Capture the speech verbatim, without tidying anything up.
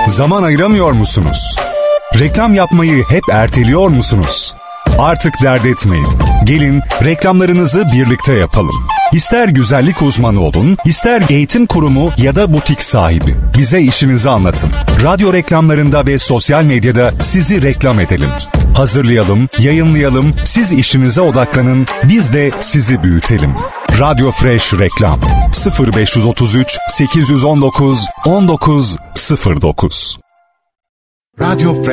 Zaman ayıramıyor musunuz? Reklam yapmayı hep erteliyor musunuz? Artık dert etmeyin. Gelin reklamlarınızı birlikte yapalım. İster güzellik uzmanı olun, ister eğitim kurumu ya da butik sahibi. Bize işinizi anlatın. Radyo reklamlarında ve sosyal medyada sizi reklam edelim. Hazırlayalım, yayınlayalım, siz işinize odaklanın, biz de sizi büyütelim. Radyo Fresh Reklam sıfır beş otuz üç sekiz on dokuz on dokuz sıfır dokuz. Radyo Fresh